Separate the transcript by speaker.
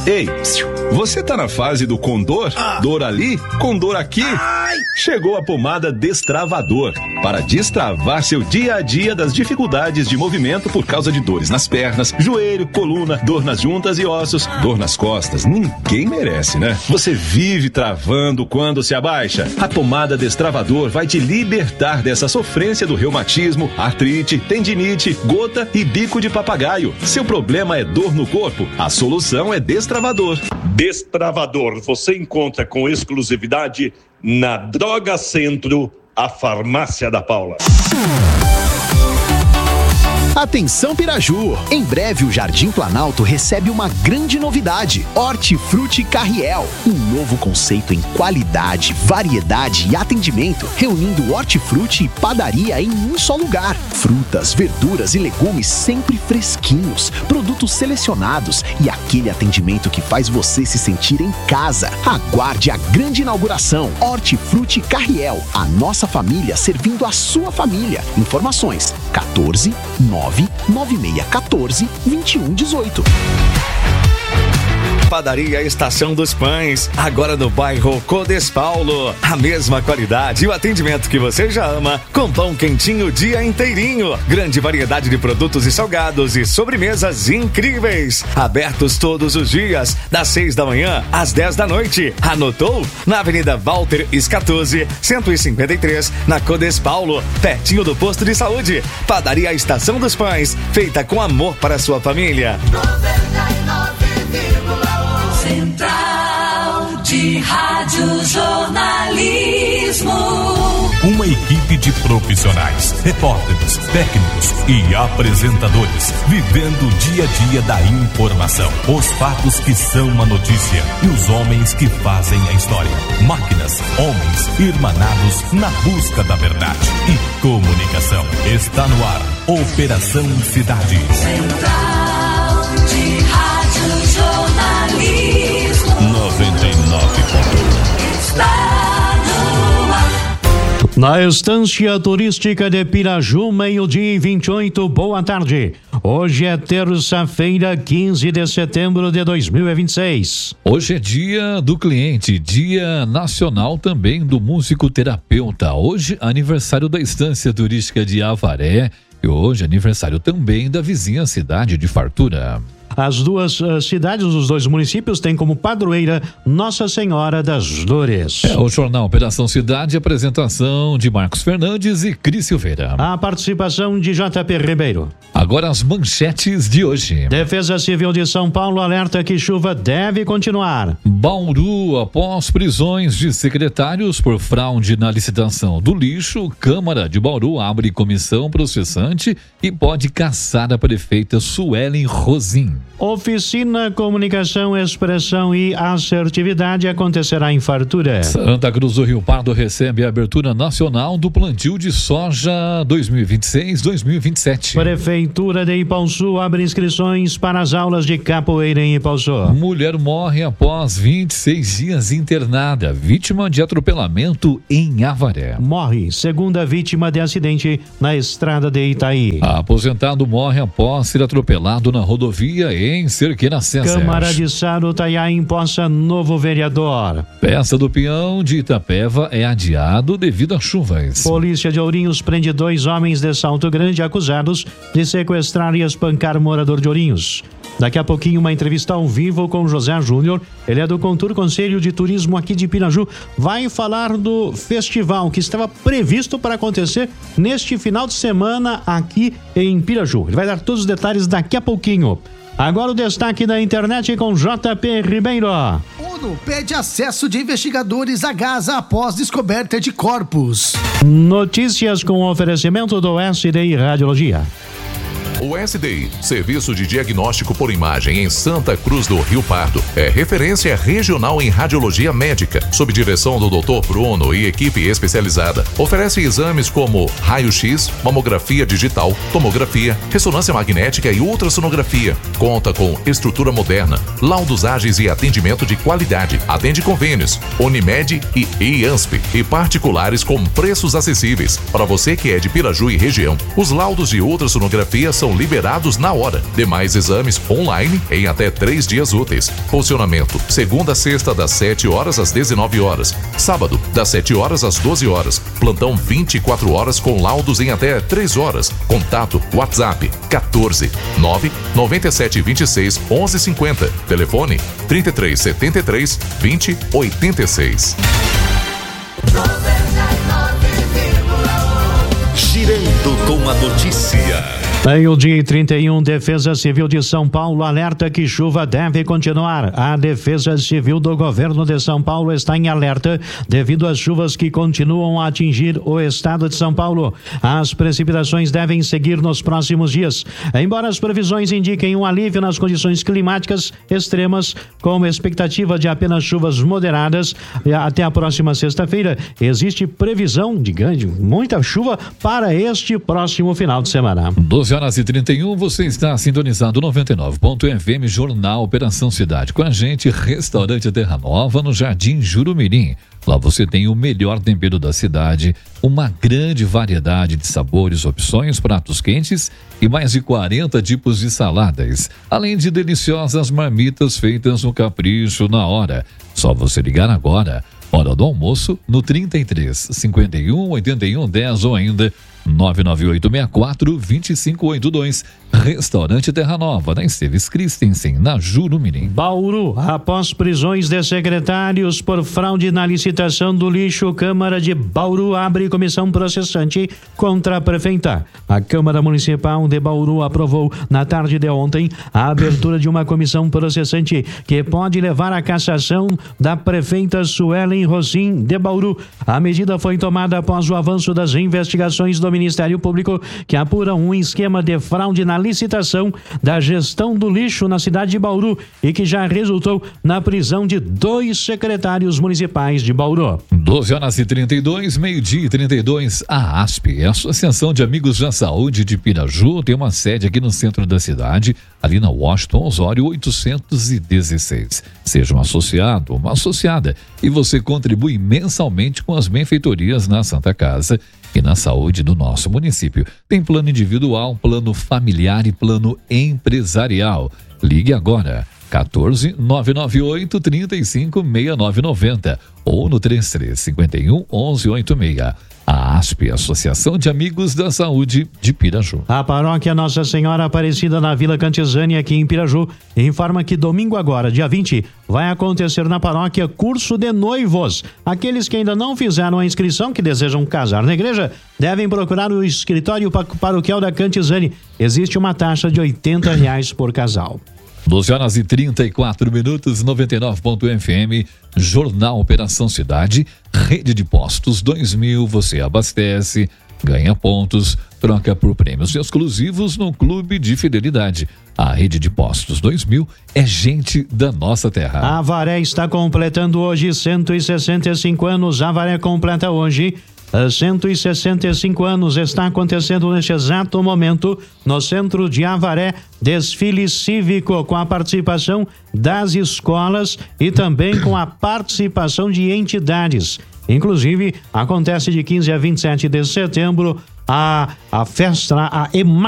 Speaker 1: Ei, você tá na fase do condor? Dor ali, condor aqui? Chegou a pomada Destravador para destravar seu dia a dia das dificuldades de movimento por causa de dores nas pernas, joelho, coluna, dor nas juntas e ossos, dor nas costas. Ninguém merece, né? Você vive travando quando se abaixa. A pomada Destravador vai te libertar dessa sofrência do reumatismo, artrite, tendinite, gota e bico de papagaio. Seu problema é dor no corpo? A solução é Destravador.
Speaker 2: Destravador você encontra com exclusividade na Droga Centro, a farmácia da Paula.
Speaker 3: Atenção Piraju! Em breve o Jardim Planalto recebe uma grande novidade: Hortifruti Carriel. Um novo conceito em qualidade, variedade e atendimento, reunindo hortifruti e padaria em um só lugar. Frutas, verduras e legumes sempre fresquinhos, produtos selecionados e aquele atendimento que faz você se sentir em casa. Aguarde a grande inauguração. Hortifruti Carriel. A nossa família servindo a sua família. Informações: 14-99614-2118.
Speaker 4: Padaria Estação dos Pães, agora no bairro Codespaulo. A mesma qualidade e o atendimento que você já ama, com pão quentinho o dia inteirinho. Grande variedade de produtos e salgados e sobremesas incríveis. Abertos todos os dias, das 6 da manhã às 10 da noite. Anotou? Na Avenida Walter Scatuzzi, 153, na Codespaulo, pertinho do posto de saúde. Padaria Estação dos Pães, feita com amor para a sua família.
Speaker 5: 99,1 Central de Rádio Jornalismo.
Speaker 6: Uma equipe de profissionais, repórteres, técnicos e apresentadores, vivendo o dia a dia da informação. Os fatos que são uma notícia e os homens que fazem a história. Máquinas, homens, irmanados na busca da verdade e comunicação. Está no ar, Operação Cidade.
Speaker 5: Central de Rádio Jornalismo.
Speaker 6: 99.1
Speaker 5: Está no ar.
Speaker 7: Na Estância Turística de Piraju, meio-dia e 28, boa tarde. Hoje é terça-feira, 15 de setembro de 2026.
Speaker 8: Hoje é dia do cliente, dia nacional também do musicoterapeuta. Hoje, aniversário da Estância Turística de Avaré e hoje aniversário também da vizinha cidade de Fartura.
Speaker 7: As duas cidades, os dois municípios, têm como padroeira Nossa Senhora das Dores.
Speaker 8: O jornal Operação Cidade, apresentação de Marcos Fernandes e Cris Silveira.
Speaker 7: A participação de JP Ribeiro.
Speaker 8: Agora as manchetes de hoje.
Speaker 7: Defesa Civil de São Paulo alerta que chuva deve continuar.
Speaker 8: Bauru, após prisões de secretários por fraude na licitação do lixo, Câmara de Bauru abre comissão processante e pode caçar a prefeita Suelen Rosim.
Speaker 7: Oficina Comunicação, Expressão e Assertividade acontecerá em Fartura.
Speaker 8: Santa Cruz do Rio Pardo recebe a abertura nacional do plantio de soja 2026-2027.
Speaker 7: Prefeitura de Ipaussu abre inscrições para as aulas de capoeira em Ipaussu.
Speaker 8: Mulher morre após 26 dias internada, vítima de atropelamento em Avaré.
Speaker 7: Morre segunda vítima de acidente na estrada de Itaí.
Speaker 8: Aposentado morre após ser atropelado na rodovia em Cerqueira César.
Speaker 7: Câmara de Sarutaiá empossa novo vereador.
Speaker 8: Peça do peão de Itapeva é adiado devido a chuvas.
Speaker 7: Polícia de Ourinhos prende 2 homens de Salto Grande acusados de sequestrar e espancar morador de Ourinhos. Daqui a pouquinho uma entrevista ao vivo com José Júnior. Ele é do Contur Conselho de Turismo aqui de Piraju. Vai falar do festival que estava previsto para acontecer neste final de semana aqui em Piraju. Ele vai dar todos os detalhes daqui a pouquinho. Agora o destaque da internet com JP Ribeiro.
Speaker 9: ONU pede acesso de investigadores a Gaza após descoberta de corpos.
Speaker 7: Notícias com oferecimento do SDI Radiologia.
Speaker 10: O SDI, Serviço de Diagnóstico por Imagem em Santa Cruz do Rio Pardo, é referência regional em radiologia médica, sob direção do Dr. Bruno e equipe especializada. Oferece exames como raio-x, mamografia digital, tomografia, ressonância magnética e ultrassonografia. Conta com estrutura moderna, laudos ágeis e atendimento de qualidade. Atende convênios, Unimed e IANSP e particulares com preços acessíveis. Para você que é de Piraju e região, os laudos de ultrassonografia são são liberados na hora. Demais exames online em até 3 dias úteis. Funcionamento: segunda a sexta, das 7 horas às 19 horas. Sábado, das 7 horas às 12 horas. Plantão 24 horas com laudos em até 3 horas. Contato WhatsApp 14 9 97 26 11 50. Telefone 33 73 20 86.
Speaker 4: Girando com a notícia.
Speaker 7: Meio-dia e 31, Defesa Civil de São Paulo alerta que chuva deve continuar. A Defesa Civil do Governo de São Paulo está em alerta devido às chuvas que continuam a atingir o estado de São Paulo. As precipitações devem seguir nos próximos dias. Embora as previsões indiquem um alívio nas condições climáticas extremas, com expectativa de apenas chuvas moderadas até a próxima sexta-feira, existe previsão de muita chuva para este próximo final de semana.
Speaker 8: 12h31, você está sintonizado 99.fm Jornal Operação Cidade. Com a gente, Restaurante Terra Nova, no Jardim Jurumirim. Lá você tem o melhor tempero da cidade, uma grande variedade de sabores, opções, pratos quentes e mais de 40 tipos de saladas, além de deliciosas marmitas feitas no capricho na hora. Só você ligar agora, hora do almoço, no 33 51 81 10 ou ainda 99864-2582. Restaurante Terra Nova, na Esteves Christensen, na Jurumirim.
Speaker 7: Bauru, após prisões de secretários por fraude na licitação do lixo, Câmara de Bauru abre comissão processante contra a prefeita. A Câmara Municipal de Bauru aprovou na tarde de ontem a abertura de uma comissão processante que pode levar à cassação da prefeita Suelen Rosim de Bauru. A medida foi tomada após o avanço das investigações do Ministério Público que apuram um esquema de fraude na licitação da gestão do lixo na cidade de Bauru e que já resultou na prisão de 2 secretários municipais de Bauru.
Speaker 8: 12h32, meio-dia e 32, a ASP, a Associação de Amigos da Saúde de Piraju, tem uma sede aqui no centro da cidade, ali na Washington Osório 816. Seja um associado ou uma associada e você contribui mensalmente com as benfeitorias na Santa Casa e na saúde do nosso município. Tem plano individual, plano familiar e plano empresarial. Ligue agora, 14 998 35 6990 ou no 33 51 11 86. A ASP, Associação de Amigos da Saúde de Piraju.
Speaker 7: A paróquia Nossa Senhora Aparecida na Vila Cantizani, aqui em Piraju, informa que domingo agora, dia 20, vai acontecer na paróquia curso de noivos. Aqueles que ainda não fizeram a inscrição, que desejam casar na igreja, devem procurar o escritório paroquial da Cantizani. Existe uma taxa de R$80 por casal.
Speaker 8: 12h34, 99.fm, Jornal Operação Cidade, Rede de Postos 2000, você abastece, ganha pontos, troca por prêmios exclusivos no Clube de Fidelidade. A Rede de Postos 2000 é gente da nossa terra.
Speaker 7: A Avaré está completando hoje 165 anos. A Avaré completa hoje 165 anos. Está acontecendo neste exato momento no centro de Avaré desfile cívico com a participação das escolas e também com a participação de entidades. Inclusive, acontece de 15 a 27 de setembro a festa, a